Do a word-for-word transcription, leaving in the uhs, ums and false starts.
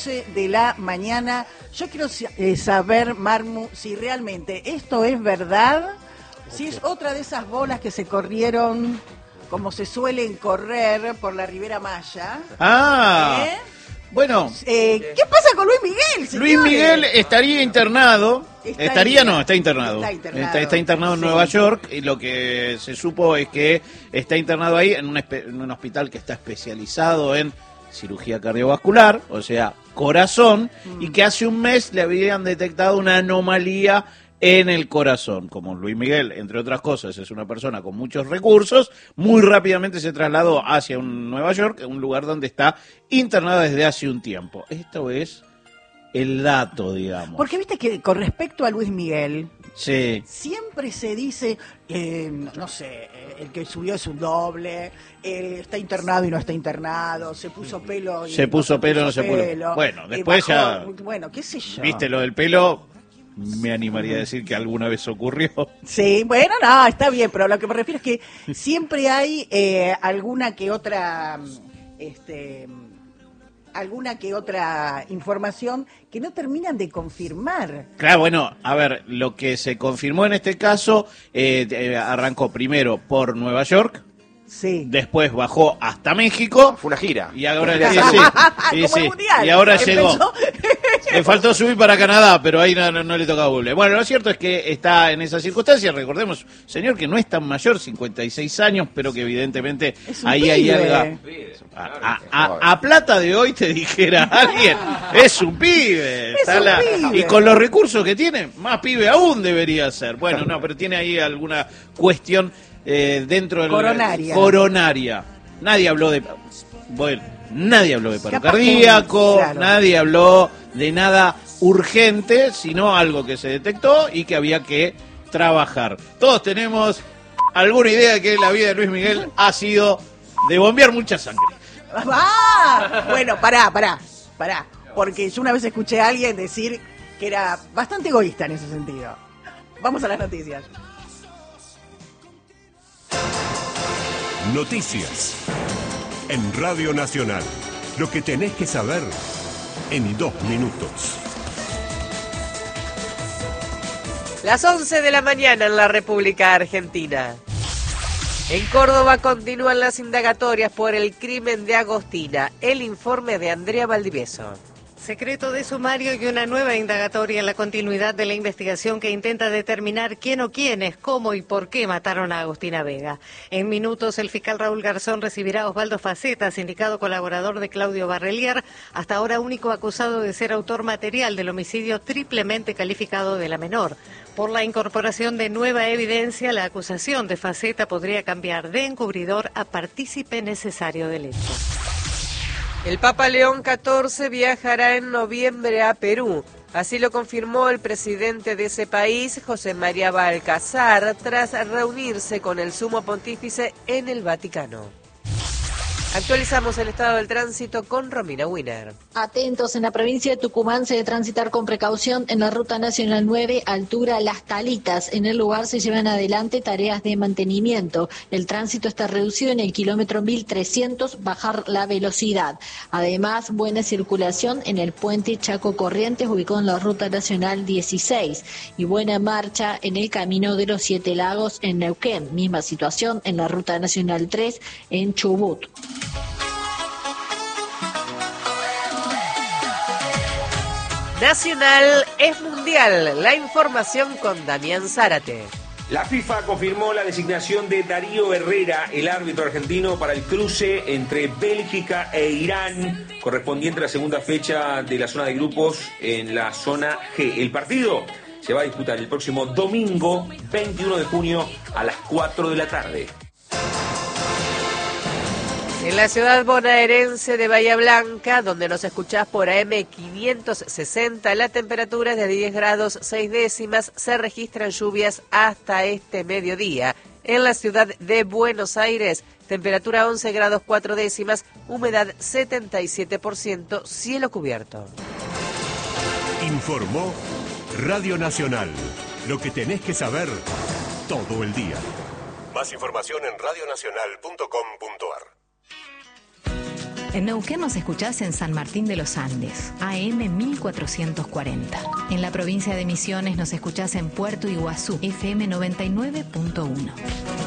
de la mañana. Yo quiero eh, saber, Marmu, si realmente esto es verdad, si es otra de esas bolas que se corrieron como se suelen correr por la Ribera Maya. Ah, ¿Eh? bueno. Eh, ¿Qué pasa con Luis Miguel, señores? Luis Miguel estaría internado. Estaría, estaría no, está internado. Está internado, está, está internado en sí. Nueva York y lo que se supo es que está internado ahí en un, en un hospital que está especializado en cirugía cardiovascular, o sea, corazón, mm. y que hace un mes le habían detectado una anomalía en el corazón. Como Luis Miguel, entre otras cosas, es una persona con muchos recursos, muy rápidamente se trasladó hacia un Nueva York, un lugar donde está internado desde hace un tiempo. Esto es el dato, digamos. Porque viste que con respecto a Luis Miguel, sí. siempre se dice, eh, no sé, el que subió es un doble, eh, está internado y no está internado, se puso pelo y se puso no pelo, se no se puso pelo. Bueno, después bajó, ya... Bueno, qué sé yo. Viste lo del pelo, me animaría a decir que alguna vez ocurrió. Sí, bueno, no, está bien, pero lo que me refiero es que siempre hay eh, alguna que otra... este alguna que otra información que no terminan de confirmar. Claro, bueno, a ver, lo que se confirmó en este caso eh, eh, arrancó primero por Nueva York, sí. Después bajó hasta México. Fue una gira. Y ahora sí, sí, sí, Como sí. el mundial. Y ahora ¿Qué llegó. pensó? Le faltó subir para Canadá, pero ahí no, no, no le tocaba doble. Bueno, lo cierto es que está en esas circunstancias. Recordemos, señor, que no es tan mayor, cincuenta y seis años, pero que evidentemente ahí pibe. hay algo. A, a, a, a plata de hoy te dijera alguien, es un pibe. Es un la, pibe. Y con los recursos que tiene, más pibe aún debería ser. Bueno, no, pero tiene ahí alguna cuestión eh, dentro del coronaria. coronaria. Nadie habló de. Bueno, nadie habló de paro Capaz cardíaco, que, claro. nadie habló de nada urgente, sino algo que se detectó y que había que trabajar. Todos tenemos alguna idea de que la vida de Luis Miguel ha sido de bombear mucha sangre. ¡Ah! Bueno, pará, pará, pará. Porque yo una vez escuché a alguien decir que era bastante egoísta en ese sentido. Vamos a las noticias. Noticias en Radio Nacional. Lo que tenés que saber en dos minutos. Las once de la mañana en la República Argentina. En Córdoba continúan las indagatorias por el crimen de Agostina. El informe de Andrea Valdivieso. Secreto de sumario y una nueva indagatoria en la continuidad de la investigación que intenta determinar quién o quiénes, cómo y por qué mataron a Agostina Vega. En minutos, el fiscal Raúl Garzón recibirá a Osvaldo Faceta, sindicado colaborador de Claudio Barrelier, hasta ahora único acusado de ser autor material del homicidio triplemente calificado de la menor. Por la incorporación de nueva evidencia, la acusación de Faceta podría cambiar de encubridor a partícipe necesario del hecho. El Papa León catorce viajará en noviembre a Perú. Así lo confirmó el presidente de ese país, José María Balcazar, tras reunirse con el sumo pontífice en el Vaticano. Actualizamos el estado del tránsito con Romina Wiener. Atentos, en la provincia de Tucumán se debe transitar con precaución en la Ruta Nacional nueve, altura Las Talitas. En el lugar se llevan adelante tareas de mantenimiento. El tránsito está reducido en el kilómetro mil trescientos, bajar la velocidad. Además, buena circulación en el puente Chaco Corrientes, ubicado en la Ruta Nacional dieciséis. Y buena marcha en el Camino de los Siete Lagos en Neuquén. Misma situación en la Ruta Nacional tres en Chubut. Nacional es mundial. La información con Damián Zárate. La FIFA confirmó la designación de Darío Herrera, el árbitro argentino, para el cruce entre Bélgica e Irán, correspondiente a la segunda fecha de la zona de grupos en la zona G. El partido se va a disputar el próximo domingo, veintiuno de junio, a las cuatro de la tarde. En la ciudad bonaerense de Bahía Blanca, donde nos escuchás por A M quinientos sesenta, la temperatura es de diez grados seis décimas, se registran lluvias hasta este mediodía. En la ciudad de Buenos Aires, temperatura once grados cuatro décimas, humedad setenta y siete por ciento, cielo cubierto. Informó Radio Nacional. Lo que tenés que saber todo el día. Más información en radio nacional punto com punto a r. En Neuquén nos escuchás en San Martín de los Andes, A M mil cuatrocientos cuarenta. En la provincia de Misiones nos escuchás en Puerto Iguazú, F M noventa y nueve punto uno.